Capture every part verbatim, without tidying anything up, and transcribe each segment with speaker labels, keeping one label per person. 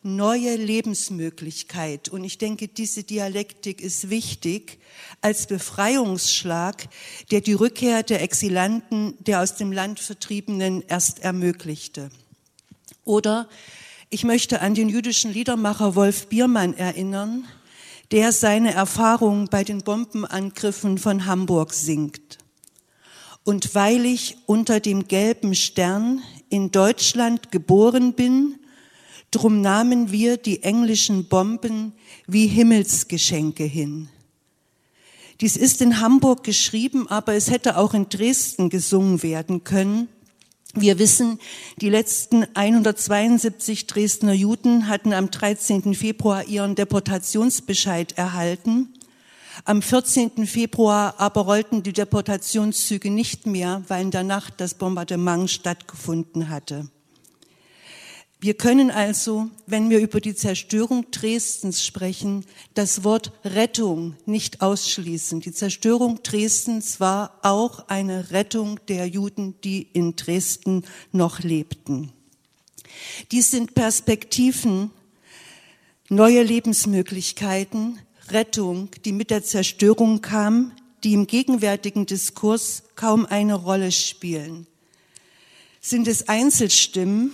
Speaker 1: neue Lebensmöglichkeit. Und ich denke, diese Dialektik ist wichtig als Befreiungsschlag, der die Rückkehr der Exilanten, der aus dem Land Vertriebenen erst ermöglichte. Oder ich möchte an den jüdischen Liedermacher Wolf Biermann erinnern, der seine Erfahrung bei den Bombenangriffen von Hamburg singt. Und weil ich unter dem gelben Stern in Deutschland geboren bin, drum nahmen wir die englischen Bomben wie Himmelsgeschenke hin. Dies ist in Hamburg geschrieben, aber es hätte auch in Dresden gesungen werden können. Wir wissen, die letzten hundertzweiundsiebzig Dresdner Juden hatten am dreizehnten Februar ihren Deportationsbescheid erhalten. Am vierzehnten Februar aber rollten die Deportationszüge nicht mehr, weil in der Nacht das Bombardement stattgefunden hatte. Wir können also, wenn wir über die Zerstörung Dresdens sprechen, das Wort Rettung nicht ausschließen. Die Zerstörung Dresdens war auch eine Rettung der Juden, die in Dresden noch lebten. Dies sind Perspektiven, neue Lebensmöglichkeiten, Rettung, die mit der Zerstörung kam, die im gegenwärtigen Diskurs kaum eine Rolle spielen. Sind es Einzelstimmen?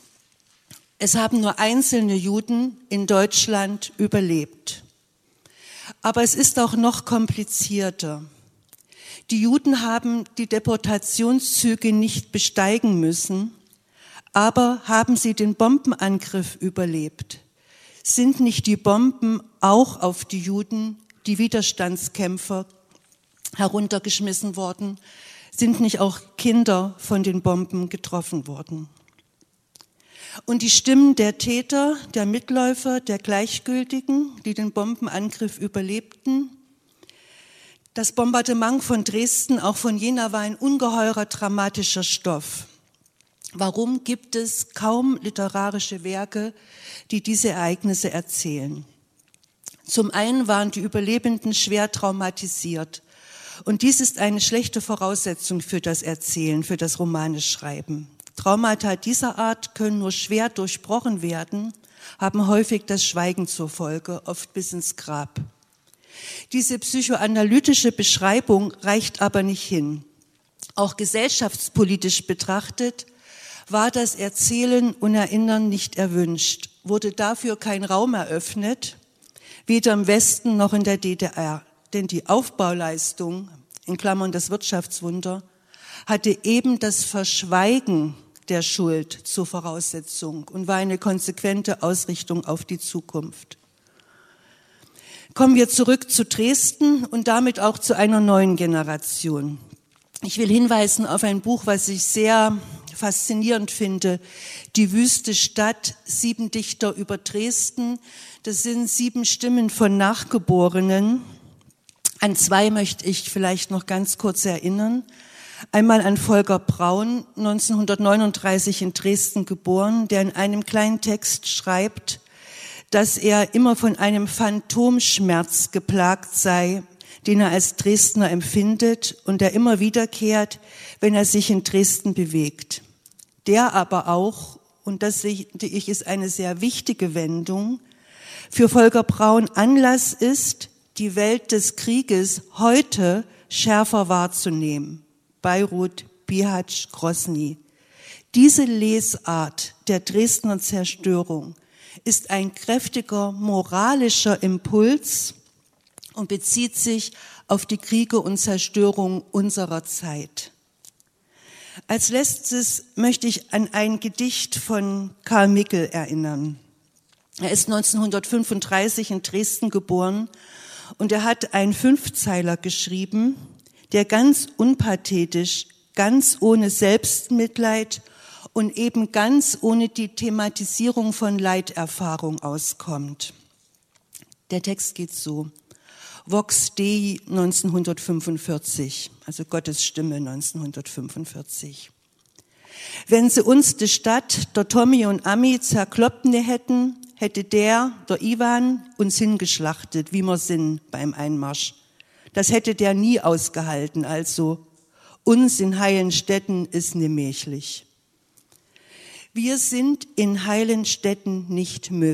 Speaker 1: Es haben nur einzelne Juden in Deutschland überlebt. Aber es ist auch noch komplizierter. Die Juden haben die Deportationszüge nicht besteigen müssen, aber haben sie den Bombenangriff überlebt. Sind nicht die Bomben auch auf die Juden, die Widerstandskämpfer, heruntergeschmissen worden? Sind nicht auch Kinder von den Bomben getroffen worden? Und die Stimmen der Täter, der Mitläufer, der Gleichgültigen, die den Bombenangriff überlebten. Das Bombardement von Dresden, auch von Jena, war ein ungeheurer dramatischer Stoff. Warum gibt es kaum literarische Werke, die diese Ereignisse erzählen? Zum einen waren die Überlebenden schwer traumatisiert. Und dies ist eine schlechte Voraussetzung für das Erzählen, für das Romaneschreiben. Traumata dieser Art können nur schwer durchbrochen werden, haben häufig das Schweigen zur Folge, oft bis ins Grab. Diese psychoanalytische Beschreibung reicht aber nicht hin. Auch gesellschaftspolitisch betrachtet war das Erzählen und Erinnern nicht erwünscht, wurde dafür kein Raum eröffnet, weder im Westen noch in der D D R. Denn die Aufbauleistung, in Klammern das Wirtschaftswunder, hatte eben das Verschweigen der Schuld zur Voraussetzung und war eine konsequente Ausrichtung auf die Zukunft. Kommen wir zurück zu Dresden und damit auch zu einer neuen Generation. Ich will hinweisen auf ein Buch, was ich sehr faszinierend finde, Die wüste Stadt, sieben Dichter über Dresden. Das sind sieben Stimmen von Nachgeborenen. An zwei möchte ich vielleicht noch ganz kurz erinnern. Einmal an Volker Braun, neunzehnhundertneununddreißig in Dresden geboren, der in einem kleinen Text schreibt, dass er immer von einem Phantomschmerz geplagt sei, den er als Dresdner empfindet und der immer wiederkehrt, wenn er sich in Dresden bewegt. Der aber auch, und das finde ich ist eine sehr wichtige Wendung, für Volker Braun Anlass ist, die Welt des Krieges heute schärfer wahrzunehmen. Beirut, Bihac, Grosny. Diese Lesart der Dresdner Zerstörung ist ein kräftiger moralischer Impuls und bezieht sich auf die Kriege und Zerstörung unserer Zeit. Als letztes möchte ich an ein Gedicht von Karl Mickel erinnern. Er ist neunzehnhundertfünfunddreißig in Dresden geboren und er hat einen Fünfzeiler geschrieben, der ganz unpathetisch, ganz ohne Selbstmitleid und eben ganz ohne die Thematisierung von Leiterfahrung auskommt. Der Text geht so: Vox Dei neunzehnhundertfünfundvierzig, also Gottes Stimme neunzehnhundertfünfundvierzig. Wenn sie uns die Stadt, der Tommy und Ami zerkloppne hätten, hätte der, der Iwan, uns hingeschlachtet, wie wir sind beim Einmarsch. Das hätte der nie ausgehalten, also uns in heilen Städten ist nemächlich. Wir sind in heilen Städten nicht möglich.